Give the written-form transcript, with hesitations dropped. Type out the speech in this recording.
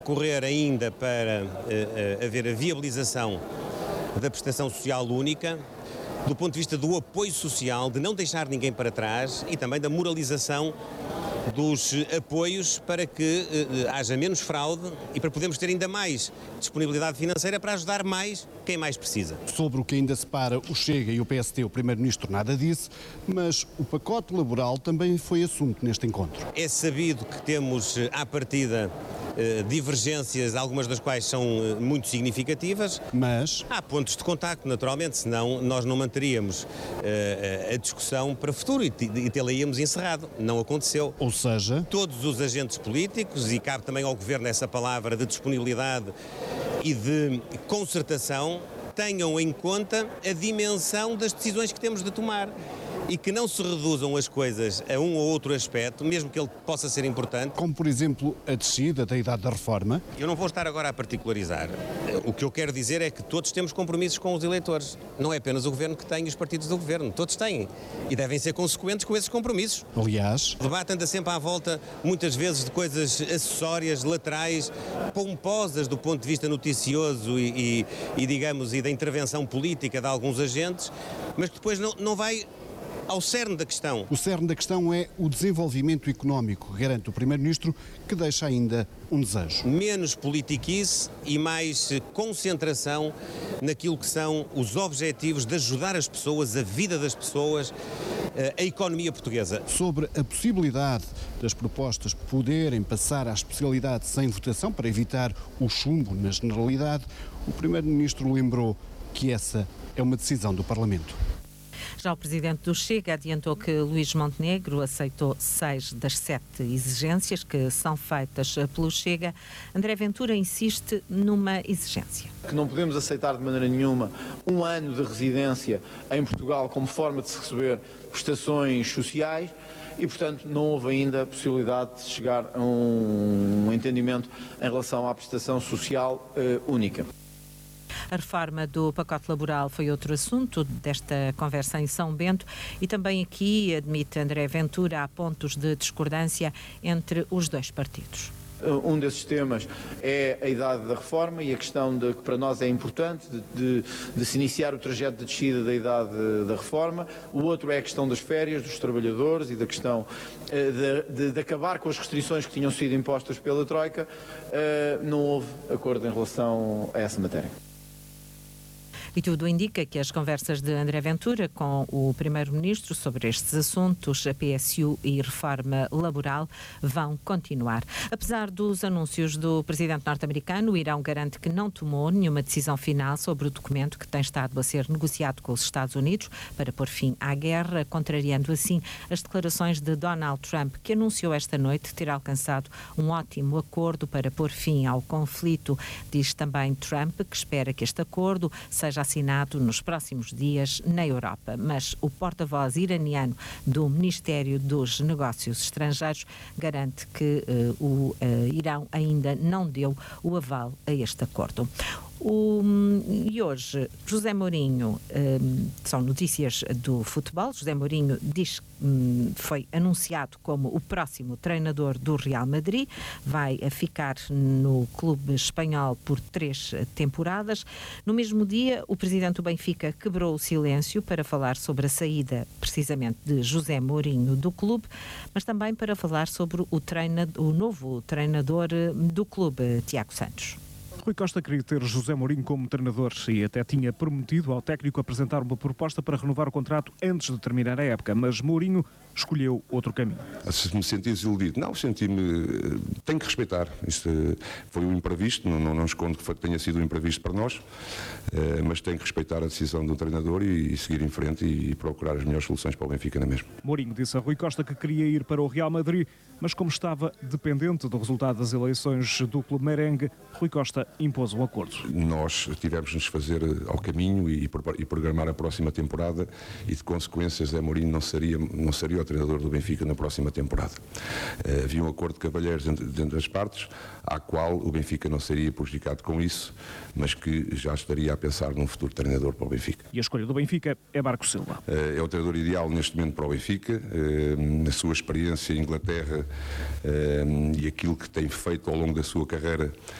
Correr ainda para haver a viabilização da prestação social única, do ponto de vista do apoio social, de não deixar ninguém para trás e também da moralização dos apoios para que haja menos fraude e para podermos ter ainda mais disponibilidade financeira para ajudar mais quem mais precisa. Sobre o que ainda separa o Chega e o PST, o Primeiro-Ministro nada disse, mas o pacote laboral também foi assunto neste encontro. É sabido que temos à partida divergências, algumas das quais são muito significativas. Mas há pontos de contacto, naturalmente, senão nós não manteríamos a discussão para o futuro e tê-la íamos encerrado. Não aconteceu. Ou seja, todos os agentes políticos, e cabe também ao Governo essa palavra de disponibilidade e de concertação, tenham em conta a dimensão das decisões que temos de tomar. E que não se reduzam as coisas a um ou outro aspecto, mesmo que ele possa ser importante. Como, por exemplo, a descida da idade da reforma. Eu não vou estar agora a particularizar. O que eu quero dizer é que todos temos compromissos com os eleitores. Não é apenas o Governo que tem e os partidos do Governo. Todos têm. E devem ser consequentes com esses compromissos. Aliás, o debate anda sempre à volta, muitas vezes, de coisas acessórias, laterais, pomposas do ponto de vista noticioso digamos, da intervenção política de alguns agentes, mas que depois não vai ao cerne da questão. O cerne da questão é o desenvolvimento económico, garante o Primeiro-Ministro, que deixa ainda um desejo. Menos politiquice e mais concentração naquilo que são os objetivos de ajudar as pessoas, a vida das pessoas, a economia portuguesa. Sobre a possibilidade das propostas poderem passar à especialidade sem votação para evitar o chumbo na generalidade, o Primeiro-Ministro lembrou que essa é uma decisão do Parlamento. Já o presidente do Chega adiantou que Luís Montenegro aceitou 6 das 7 exigências que são feitas pelo Chega. André Ventura insiste numa exigência. Que não podemos aceitar de maneira nenhuma um ano de residência em Portugal como forma de se receber prestações sociais e, portanto, não houve ainda a possibilidade de chegar a um entendimento em relação à prestação social única. A reforma do pacote laboral foi outro assunto desta conversa em São Bento e também aqui, admite André Ventura, há pontos de discordância entre os dois partidos. Um desses temas é a idade da reforma e a questão de que para nós é importante de se iniciar o trajeto de descida da idade da reforma. O outro é a questão das férias dos trabalhadores e da questão de acabar com as restrições que tinham sido impostas pela Troika. Não houve acordo em relação a essa matéria. E tudo indica que as conversas de André Ventura com o Primeiro-Ministro sobre estes assuntos, a PSU e reforma laboral, vão continuar. Apesar dos anúncios do presidente norte-americano, o Irão garante que não tomou nenhuma decisão final sobre o documento que tem estado a ser negociado com os Estados Unidos para pôr fim à guerra, contrariando assim as declarações de Donald Trump, que anunciou esta noite ter alcançado um ótimo acordo para pôr fim ao conflito. Diz também Trump que espera que este acordo seja assinado nos próximos dias na Europa, mas o porta-voz iraniano do Ministério dos Negócios Estrangeiros garante que o Irão ainda não deu o aval a este acordo. E hoje, José Mourinho, são notícias do futebol, José Mourinho diz que foi anunciado como o próximo treinador do Real Madrid, vai ficar no clube espanhol por 3 temporadas. No mesmo dia, o presidente do Benfica quebrou o silêncio para falar sobre a saída, precisamente, de José Mourinho do clube, mas também para falar sobre o novo treinador do clube, Tiago Santos. Rui Costa queria ter José Mourinho como treinador e até tinha prometido ao técnico apresentar uma proposta para renovar o contrato antes de terminar a época, mas Mourinho escolheu outro caminho. Se me senti desiludido? Não, senti-me... Tenho que respeitar. Isto foi um imprevisto, não escondo que tenha sido um imprevisto para nós, mas tenho que respeitar a decisão do treinador e seguir em frente e procurar as melhores soluções para o Benfica na mesma. Mourinho disse a Rui Costa que queria ir para o Real Madrid, mas como estava dependente do resultado das eleições do clube merengue, Rui Costa impôs um acordo. Nós tivemos de nos fazer ao caminho e programar a próxima temporada e, de consequência, José Mourinho não seria o treinador do Benfica na próxima temporada. Havia um acordo de cavalheiros dentro das partes, à qual o Benfica não seria prejudicado com isso, mas que já estaria a pensar num futuro treinador para o Benfica. E a escolha do Benfica é Marco Silva. É o treinador ideal neste momento para o Benfica, a sua experiência em Inglaterra e aquilo que tem feito ao longo da sua carreira